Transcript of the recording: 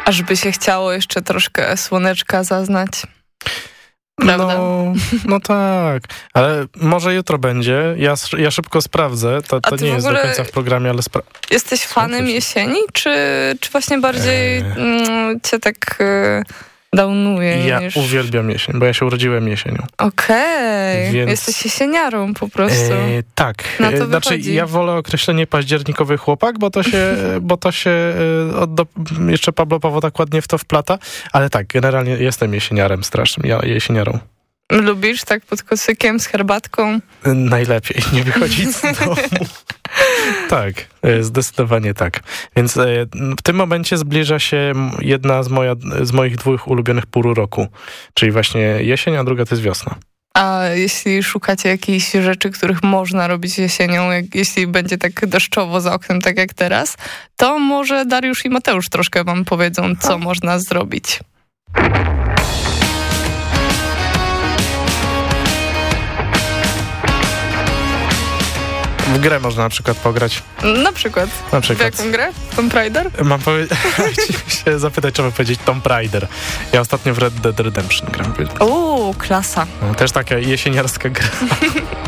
Aż by się chciało jeszcze troszkę słoneczka zaznać. Prawda? No tak, ale może jutro będzie. Ja szybko sprawdzę. To nie jest do końca w programie, ale jesteś fanem jesieni, czy właśnie bardziej cię tak downuje? Ja uwielbiam jesień, bo ja się urodziłem jesienią. Okej, więc... jesteś jesieniarą po prostu. Tak, na to znaczy wychodzi. Ja wolę określenie październikowy chłopak, bo to się jeszcze Pablo Paweł tak ładnie w to wplata, ale tak, generalnie jestem jesieniarem strasznym, jesieniarą. Lubisz tak pod kocykiem z herbatką? Najlepiej nie wychodzić z domu. Tak, zdecydowanie tak. Więc w tym momencie zbliża się jedna z moich 2 ulubionych pór roku, czyli właśnie jesień, a druga to jest wiosna. A jeśli szukacie jakichś rzeczy, których można robić jesienią, jeśli będzie tak deszczowo za oknem, tak jak teraz, to może Dariusz i Mateusz troszkę wam powiedzą, co można zrobić. W grę można na przykład pograć. Na przykład. W jaką grę? Tomb Raider? Mam się zapytać, trzeba powiedzieć Tomb Raider. Ja ostatnio w Red Dead Redemption gram. Klasa. Też taka jesieniarska gra.